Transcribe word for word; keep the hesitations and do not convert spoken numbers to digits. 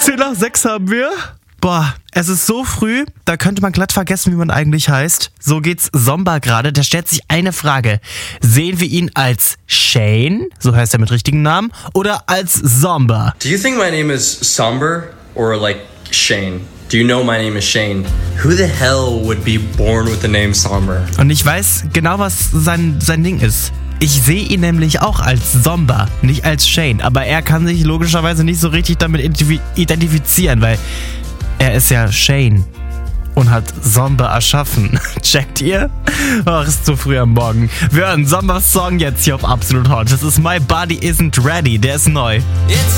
Zehn nach sechs haben wir. Boah, es ist so früh, da könnte man glatt vergessen, wie man eigentlich heißt. So geht's Somba gerade, der stellt sich eine Frage. Sehen wir ihn als Shane, so heißt er mit richtigem Namen, oder als Somba? Do you think my name is Somber or like Shane? Do you know my name is Shane? Who the hell would be born with the name Somber? Und ich weiß genau, was sein, sein Ding ist. Ich sehe ihn nämlich auch als Somba, nicht als Shane. Aber er kann sich logischerweise nicht so richtig damit identifizieren, weil er ist ja Shane und hat Somba erschaffen. Checkt ihr? Ach, ist zu früh am Morgen. Wir hören Sombas Song jetzt hier auf Absolut Hot. Das ist My Body Isn't Ready, der ist neu.